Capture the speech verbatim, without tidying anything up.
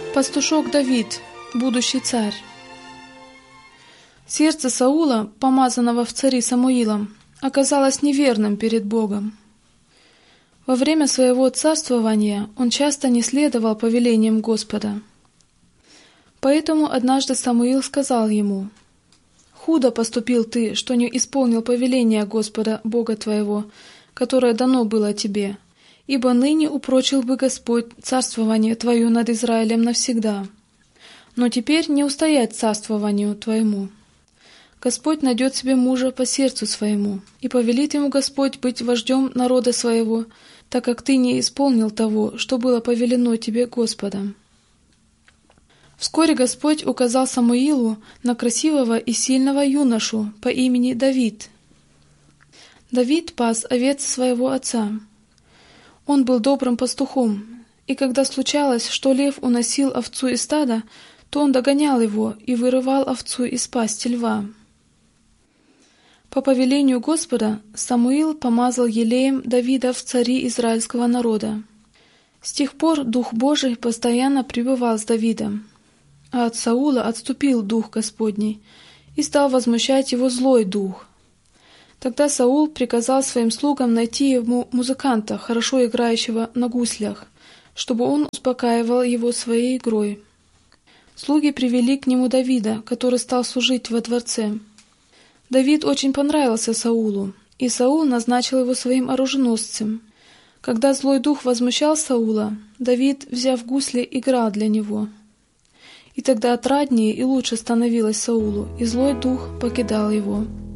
Пастушок Давид, будущий царь. Сердце Саула, помазанного в цари Самуилом, оказалось неверным перед Богом. Во время своего царствования он часто не следовал повелениям Господа. Поэтому однажды Самуил сказал ему: «Худо поступил ты, что не исполнил повеления Господа, Бога твоего, которое дано было тебе, ибо ныне упрочил бы Господь царствование твое над Израилем навсегда. Но теперь не устоять царствованию твоему. Господь найдет себе мужа по сердцу своему, и повелит ему Господь быть вождем народа своего, так как ты не исполнил того, что было повелено тебе Господом». Вскоре Господь указал Самуилу на красивого и сильного юношу по имени Давид. Давид пас овец своего отца. Он был добрым пастухом, и когда случалось, что лев уносил овцу из стада, то он догонял его и вырывал овцу из пасти льва. По повелению Господа Самуил помазал елеем Давида в цари израильского народа. С тех пор Дух Божий постоянно пребывал с Давидом, а от Саула отступил Дух Господний, и стал возмущать его злой дух. Тогда Саул приказал своим слугам найти ему музыканта, хорошо играющего на гуслях, чтобы он успокаивал его своей игрой. Слуги привели к нему Давида, который стал служить во дворце. Давид очень понравился Саулу, и Саул назначил его своим оруженосцем. Когда злой дух возмущал Саула, Давид, взяв гусли, играл для него. И тогда отраднее и лучше становилось Саулу, и злой дух покидал его.